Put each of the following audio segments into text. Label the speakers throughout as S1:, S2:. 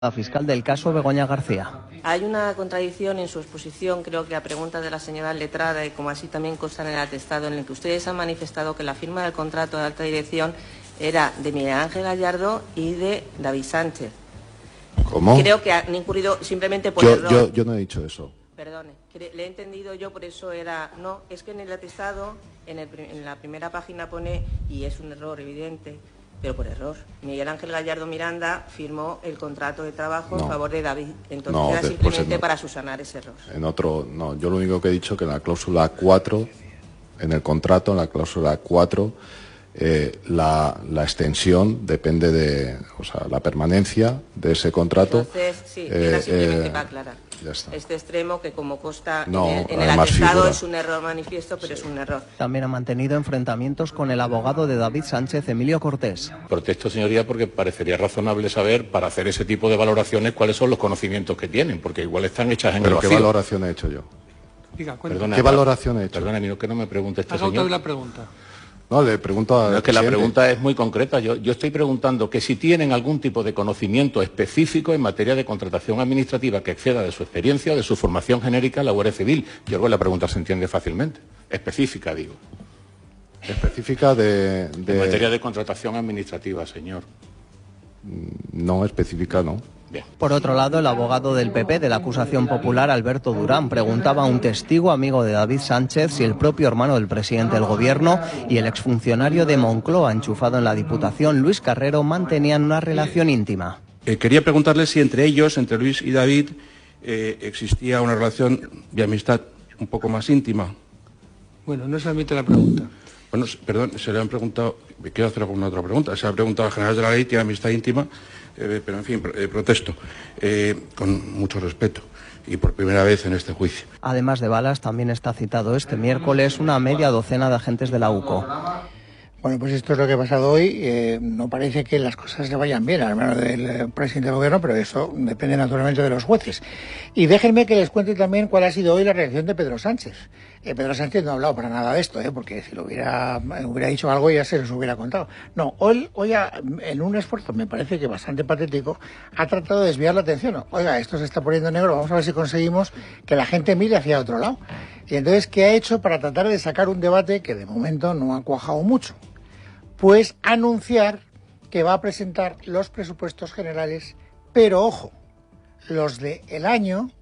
S1: La fiscal del caso, Begoña García.
S2: Hay una contradicción en su exposición, creo que a pregunta de la señora letrada, y como así también consta en el atestado, en el que ustedes han manifestado que la firma del contrato de alta dirección era de Miguel Ángel Gallardo y de David Sánchez.
S3: ¿Cómo?
S2: Creo que han incurrido simplemente por error.
S3: Yo no he dicho eso.
S2: Perdone, le he entendido yo, por eso era... No, es que en el atestado, en la primera página pone, y es un error evidente, pero por error. Miguel Ángel Gallardo Miranda firmó el contrato de trabajo en favor de David. Entonces era simplemente para subsanar ese error.
S3: En otro, no. Yo lo único que he dicho que en la cláusula 4, en el contrato, en la cláusula 4, la extensión depende de, o sea, la permanencia de ese contrato.
S2: Entonces, sí, era simplemente para aclarar.
S3: Ya está.
S2: Este extremo que como consta
S3: No,
S2: en el atestado es un error manifiesto, pero sí, es un error.
S1: También ha mantenido enfrentamientos con el abogado de David Sánchez, Emilio Cortés.
S4: Protesto, señoría, porque parecería razonable saber, para hacer ese tipo de valoraciones, cuáles son los conocimientos que tienen, porque igual están hechas en el vacío.
S3: ¿Pero qué valoración he hecho yo?
S5: Diga,
S4: Perdona,
S3: ¿Qué valoración he hecho?
S4: Perdona, que no me pregunte este
S5: haga
S4: señor.
S5: usted la pregunta.
S3: No, le pregunto a...
S4: No, es que la pregunta es muy concreta. Yo estoy preguntando que si tienen algún tipo de conocimiento específico en materia de contratación administrativa que exceda de su experiencia o de su formación genérica en la Guardia Civil. Yo creo que la pregunta se entiende fácilmente. Específica, digo.
S3: Específica de...
S4: En materia de contratación administrativa, señor.
S3: No, específica no.
S4: Bien.
S1: Por otro lado, el abogado del PP de la acusación popular, Alberto Durán, preguntaba a un testigo amigo de David Sánchez si el propio hermano del presidente del gobierno y el exfuncionario de Moncloa enchufado en la Diputación, Luis Carrero, mantenían una relación íntima.
S6: Quería preguntarle si entre ellos, entre Luis y David, existía una relación de amistad un poco más íntima.
S5: Bueno, no se admite la pregunta.
S6: Bueno, perdón, se le han preguntado, me quiero hacer alguna otra pregunta, se le ha preguntado al general de la ley, tiene amistad íntima, pero en fin, protesto, con mucho respeto y por primera vez en este juicio.
S1: Además de Balas, también está citado este miércoles una media docena de agentes de la UCO.
S7: Bueno, pues esto es lo que ha pasado hoy. No parece que las cosas le vayan bien, al menos del presidente del gobierno, pero eso depende naturalmente de los jueces. Y déjenme que les cuente también cuál ha sido hoy la reacción de Pedro Sánchez. Pedro Sánchez no ha hablado para nada de esto, porque si lo hubiera dicho algo ya se los hubiera contado. No, hoy en un esfuerzo, me parece que bastante patético, ha tratado de desviar la atención. Oiga, esto se está poniendo negro, vamos a ver si conseguimos que la gente mire hacia otro lado. Y entonces, ¿qué ha hecho para tratar de sacar un debate que de momento no ha cuajado mucho? Pues anunciar que va a presentar los presupuestos generales, pero ojo, los del año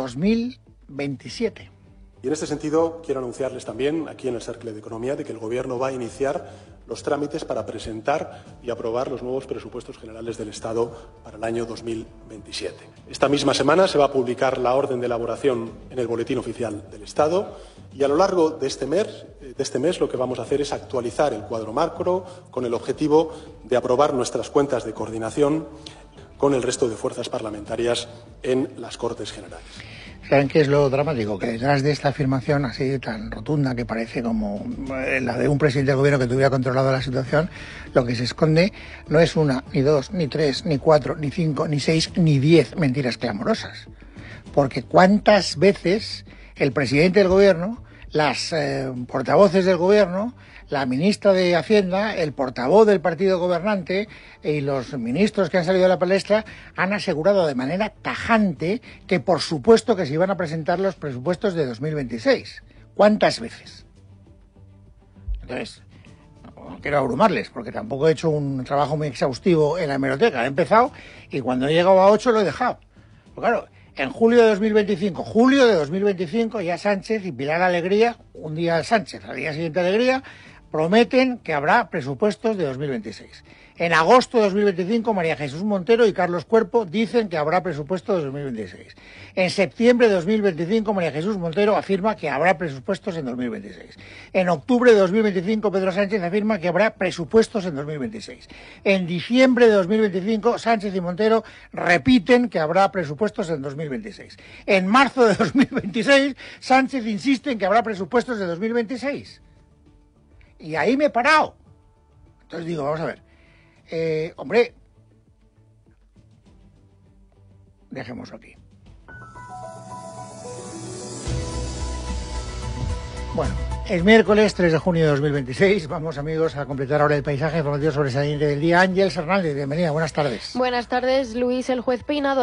S7: 2027.
S8: Y en este sentido quiero anunciarles también, aquí en el Cercle de Economía, de que el Gobierno va a iniciar los trámites para presentar y aprobar los nuevos presupuestos generales del Estado para el año 2027. Esta misma semana se va a publicar la orden de elaboración en el Boletín Oficial del Estado y a lo largo de este mes lo que vamos a hacer es actualizar el cuadro macro con el objetivo de aprobar nuestras cuentas de coordinación con el resto de fuerzas parlamentarias en las Cortes Generales.
S7: ¿Saben qué es lo dramático? Que detrás de esta afirmación así tan rotunda, que parece como la de un presidente del gobierno que tuviera controlado la situación, lo que se esconde no es una, ni dos, ni tres, ni cuatro, ni cinco, ni seis, ni 10 mentiras clamorosas. Porque ¿cuántas veces el presidente del gobierno, las portavoces del gobierno, la ministra de Hacienda, el portavoz del partido gobernante y los ministros que han salido a la palestra han asegurado de manera tajante que por supuesto que se iban a presentar los presupuestos de 2026? ¿Cuántas veces? Entonces, no quiero abrumarles porque tampoco he hecho un trabajo muy exhaustivo en la hemeroteca. He empezado y cuando he llegado a 8 lo he dejado. Pero claro, en julio de 2025, ya Sánchez y Pilar Alegría, un día Sánchez, al día siguiente Alegría, prometen que habrá presupuestos de 2026. En agosto de 2025, María Jesús Montero y Carlos Cuerpo dicen que habrá presupuestos de 2026. En septiembre de 2025, María Jesús Montero afirma que habrá presupuestos en 2026. En octubre de 2025, Pedro Sánchez afirma que habrá presupuestos en 2026. En diciembre de 2025, Sánchez y Montero repiten que habrá presupuestos en 2026. En marzo de 2026, Sánchez insiste en que habrá presupuestos de 2026. Y ahí me he parado. Entonces digo, vamos a ver. Hombre, dejémoslo aquí. Bueno. Es miércoles 3 de junio de 2026. Vamos, amigos, a completar ahora el paisaje informativo sobresaliente del día. Ángeles Hernández, bienvenida, buenas tardes.
S9: Buenas tardes, Luis. El juez Peinado